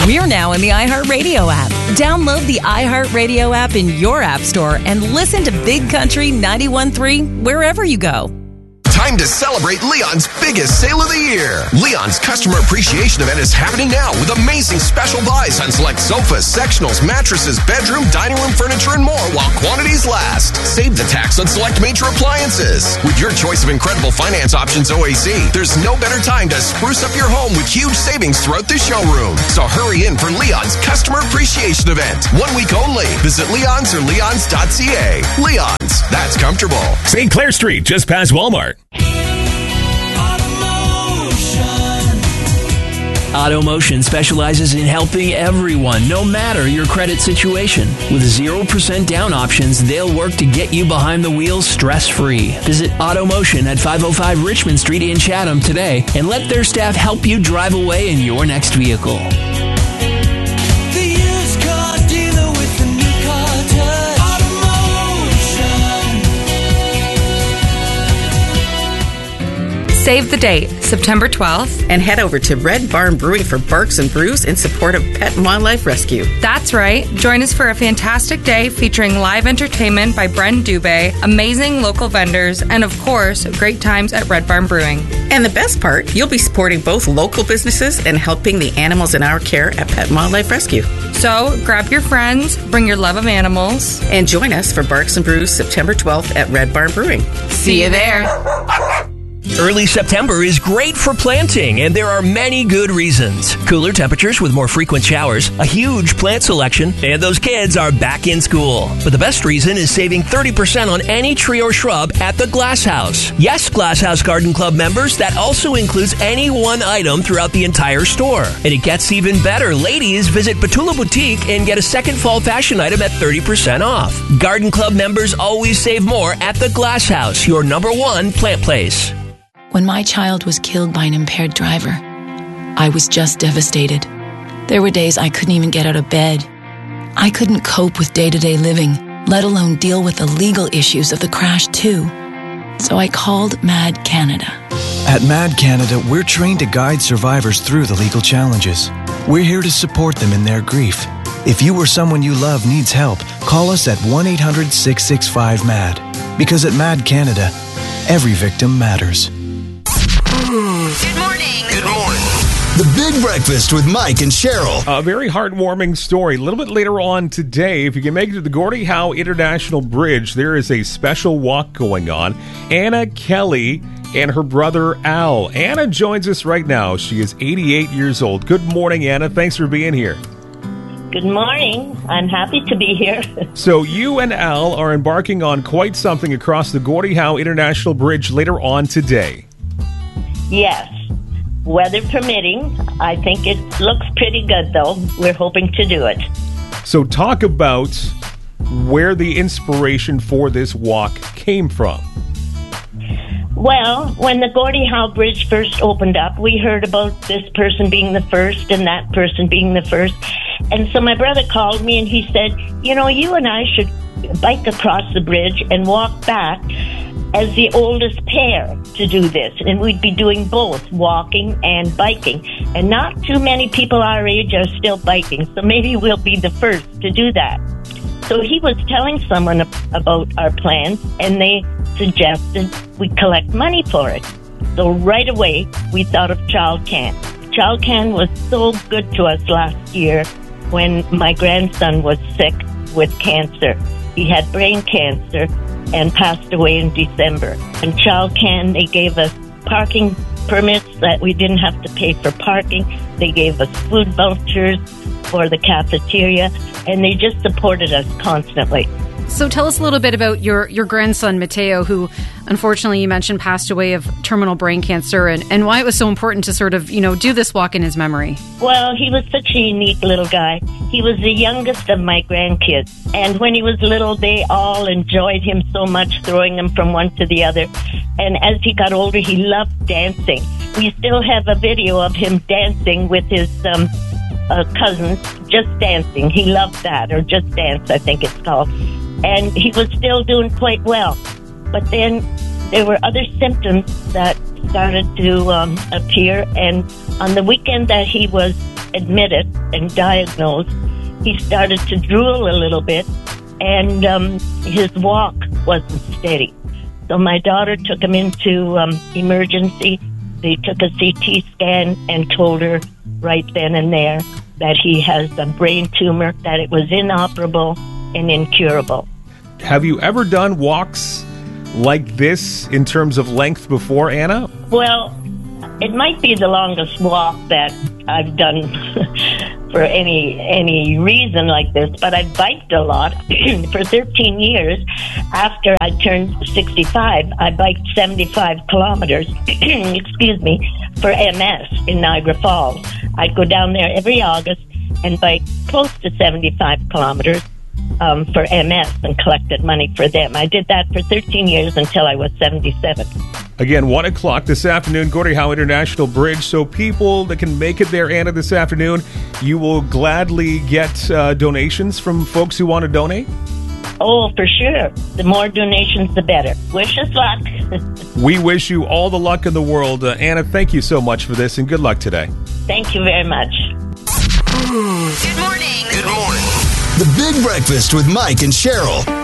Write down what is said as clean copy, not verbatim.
We're now in the iHeartRadio app. Download the iHeartRadio app in your app store and listen to Big Country 91.3 wherever you go. Time to celebrate Leon's biggest sale of the year. Leon's Customer Appreciation Event is happening now with amazing special buys on select sofas, sectionals, mattresses, bedroom, dining room furniture, and more while quantities last. Save the tax on select major appliances. With your choice of incredible finance options OAC, there's no better time to spruce up your home with huge savings throughout the showroom. So hurry in for Leon's Customer Appreciation Event. 1 week only. Visit Leon's or leons.ca. Leon's. That's comfortable. St. Clair Street, just past Walmart. AutoMotion specializes in helping everyone, no matter your credit situation. With 0% down options, they'll work to get you behind the wheel stress-free. Visit AutoMotion at 505 Richmond Street in Chatham today and let their staff help you drive away in your next vehicle. Save the date, September 12th. And head over to Red Barn Brewing for Barks and Brews in support of Pet and Wildlife Rescue. That's right. Join us for a fantastic day featuring live entertainment by Bren Dubé, amazing local vendors, and of course, great times at Red Barn Brewing. And the best part, you'll be supporting both local businesses and helping the animals in our care at Pet and Wildlife Rescue. So, grab your friends, bring your love of animals, and join us for Barks and Brews September 12th at Red Barn Brewing. See you there. Early September is great for planting, and there are many good reasons. Cooler temperatures with more frequent showers, a huge plant selection, and those kids are back in school. But the best reason is saving 30% on any tree or shrub at the Glass House. Yes, Glass House Garden Club members, that also includes any one item throughout the entire store. And it gets even better. Ladies, visit Batula Boutique and get a second fall fashion item at 30% off. Garden Club members always save more at the Glass House, your #1 plant place. When my child was killed by an impaired driver, I was just devastated. There were days I couldn't even get out of bed. I couldn't cope with day-to-day living, let alone deal with the legal issues of the crash too. So I called MAD Canada. At MAD Canada, we're trained to guide survivors through the legal challenges. We're here to support them in their grief. If you or someone you love needs help, call us at 1-800-665-MAD. Because at MAD Canada, every victim matters. Good morning. Good morning. The Big Breakfast with Mike and Cheryl. A very heartwarming story. A little bit later on today, if you can make it to the Gordie Howe International Bridge, there is a special walk going on. Anna Kelly and her brother Al. Anna joins us right now. She is 88 years old. Good morning, Anna. Thanks for being here. Good morning. I'm happy to be here. So you and Al are embarking on quite something across the Gordie Howe International Bridge later on today. Yes. Weather permitting. I think it looks pretty good, though. We're hoping to do it. So talk about where the inspiration for this walk came from. Well, when the Gordie Howe Bridge first opened up, we heard about this person being the first and that person being the first. And so my brother called me and he said, you know, you and I should bike across the bridge and walk back as the oldest pair to do this. And we'd be doing both, walking and biking. And not too many people our age are still biking, so maybe we'll be the first to do that. So he was telling someone about our plans, and they suggested we collect money for it. So right away, we thought of Child Can. Child Can was so good to us last year when my grandson was sick with cancer. He had brain cancer and passed away in December. And Child Can, they gave us parking permits that we didn't have to pay for parking. They gave us food vouchers for the cafeteria, and they just supported us constantly. So tell us a little bit about your grandson, Mateo, who unfortunately you mentioned passed away of terminal brain cancer, and why it was so important to sort of, do this walk in his memory. Well, he was such a unique little guy. He was the youngest of my grandkids. And when he was little, they all enjoyed him so much, throwing him from one to the other. And as he got older, he loved dancing. We still have a video of him dancing with his cousins, just dancing. He loved that, or Just Dance, I think it's called. And he was still doing quite well. But then there were other symptoms that started to appear. And on the weekend that he was admitted and diagnosed, he started to drool a little bit, and his walk wasn't steady. So my daughter took him into emergency. They took a CT scan and told her right then and there that he has a brain tumor, that it was inoperable and incurable. Have you ever done walks like this in terms of length before, Anna? Well, it might be the longest walk that I've done for any reason like this, but I biked a lot. For 13 years, after I turned 65, I biked 75 kilometers, excuse me, for MS in Niagara Falls. I'd go down there every August and bike close to 75 kilometers for MS and collected money for them. I did that for 13 years until I was 77. Again, 1 o'clock this afternoon, Gordie Howe International Bridge. So people that can make it there, Anna, this afternoon, you will gladly get donations from folks who want to donate? Oh, for sure. The more donations, the better. Wish us luck. We wish you all the luck in the world. Anna, thank you so much for this, and good luck today. Thank you very much. Good morning. Good morning. The Big Breakfast with Mike and Cheryl.